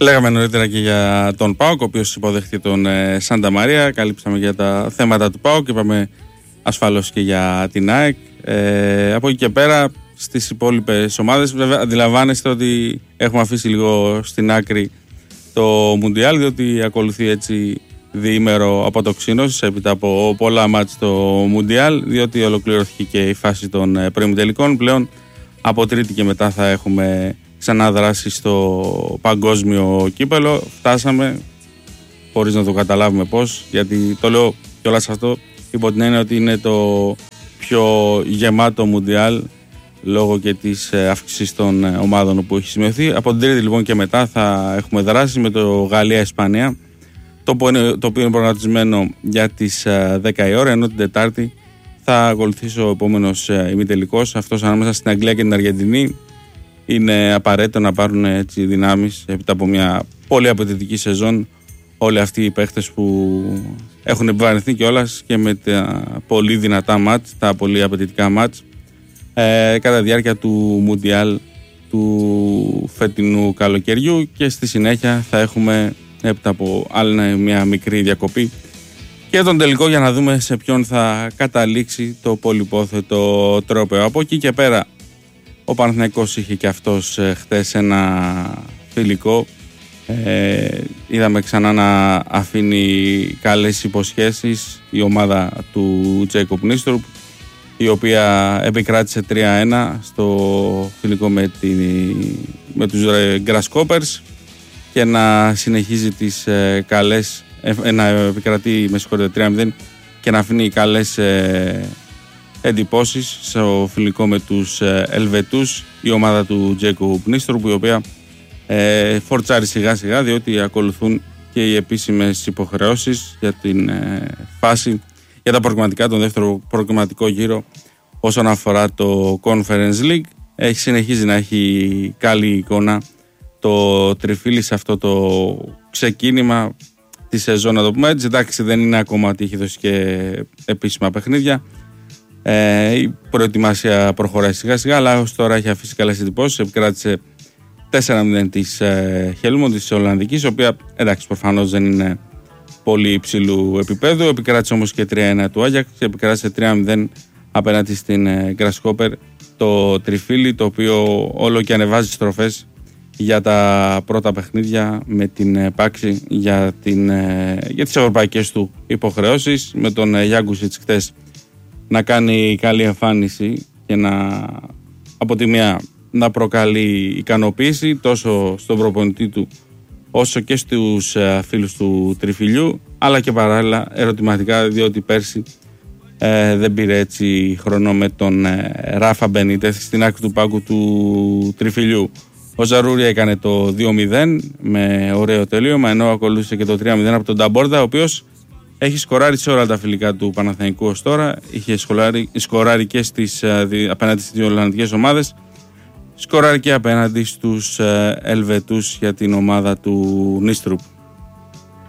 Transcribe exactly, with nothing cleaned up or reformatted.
Λέγαμε νωρίτερα και για τον ΠΑΟΚ, ο οποίος υποδέχτηκε τον ε, Σάντα Μαρία. Καλύψαμε για τα θέματα του ΠΑΟΚ και είπαμε ασφαλώς και για την ΑΕΚ. Ε, από εκεί και πέρα στις υπόλοιπες ομάδες, βέβαια αντιλαμβάνεστε ότι έχουμε αφήσει λίγο στην άκρη το Μουντιάλ, διότι ακολουθεί έτσι διήμερο αποτοξίνωσης έπειτα από πολλά μάτς στο Μουντιάλ, διότι ολοκληρώθηκε και η φάση των προημιτελικών. Πλέον από Τρίτη και μετά θα έχουμε ξανά δράση στο παγκόσμιο κύπελο. Φτάσαμε, χωρίς να το καταλάβουμε πώς, γιατί το λέω κιόλας αυτό υπό την έννοια ότι είναι το πιο γεμάτο Μουντιάλ λόγω και της αύξησης των ομάδων που έχει σημειωθεί. Από την Τρίτη λοιπόν και μετά θα έχουμε δράση με το Γαλλία-Ισπανία, το οποίο είναι προγραμματισμένο για τις δέκα η ώρα, ενώ την Τετάρτη θα ακολουθήσει ο επόμενος ημιτελικός, αυτός ανάμεσα στην Αγγλία και την Αργεντινή. Είναι απαραίτητο να πάρουν έτσι δυνάμεις έπειτα από μια πολύ απαιτητική σεζόν όλοι αυτοί οι παίχτες που έχουν επιβαρυνθεί κιόλας και με τα πολύ δυνατά μάτς, τα πολύ απαιτητικά μάτς ε, κατά διάρκεια του Μουντιάλ του φετινού καλοκαιριού, και στη συνέχεια θα έχουμε έπειτα από άλλη μια μικρή διακοπή και τον τελικό για να δούμε σε ποιον θα καταλήξει το πολυπόθετο τρόπαιο. Από εκεί και πέρα ο Παναθηναϊκός είχε και αυτός ε, χτες ένα φιλικό. Ε, είδαμε ξανά να αφήνει καλές υποσχέσεις η ομάδα του Τζέικοπ Νίστρουπ, η οποία επικράτησε τρία ένα στο φιλικό με, τη, με τους Grasshoppers και να συνεχίζει τις ε, καλές ε, να επικρατεί με συγχωρείτε τρία μηδέν και να αφήνει καλές ε, εντυπώσεις στο φιλικό με τους ε, Ελβετούς, η ομάδα του Τζέικοπ Νίστρουπ, η οποία ε, φορτσάρει σιγά σιγά, διότι ακολουθούν και οι επίσημες υποχρεώσεις για την ε, φάση για τα προκριματικά, τον δεύτερο προκριματικό γύρο όσον αφορά το Conference League. Έχει συνεχίζει να έχει καλή εικόνα το τριφύλι σε αυτό το ξεκίνημα τη σεζόν, να το πούμε έτσι. Εντάξει, δεν είναι ακόμα ότι έχει δώσει και επίσημα παιχνίδια. Ε, η προετοιμασία προχωράει σιγά σιγά, αλλά ως τώρα έχει αφήσει καλές εντυπώσεις. Επικράτησε τέσσερα μηδέν της ε, Χέλμοντ, της Ολλανδικής, η οποία εντάξει προφανώς δεν είναι πολύ υψηλού επίπεδου. Επικράτησε όμως και τρία ένα του Άγιαξ και επικράτησε τρία μηδέν απέναντι στην ε, Grasshopper, το τριφύλι, το οποίο όλο και ανεβάζει στροφές για τα πρώτα παιχνίδια με την ε, πάξη για, την, ε, για τις ευρωπαϊκές του υποχρεώσεις, με τον ε, Γιάνκουσιτς χτες να κάνει καλή εμφάνιση και να από τη μία να προκαλεί ικανοποίηση τόσο στον προπονητή του όσο και στους ε, φίλους του τριφυλιού, αλλά και παράλληλα ερωτηματικά, διότι πέρσι ε, δεν πήρε έτσι χρόνο με τον ε, Ράφα Μπενίτεθ στην άκρη του πάγκου του τριφυλιού. Ο Ζαρούρια έκανε το δύο μηδέν με ωραίο τελείωμα, ενώ ακολούθησε και το τρία μηδέν από τον Νταμπόρδα, ο οποίος έχει σκοράρει σε όλα τα φιλικά του Παναθηναϊκού ως τώρα. Είχε σκοράρει, σκοράρει και στις, ε, απέναντι στις δύο ολλανδικές ομάδες. Σκοράρει και απέναντι στους ε, Ελβετούς για την ομάδα του Νίστρουπ.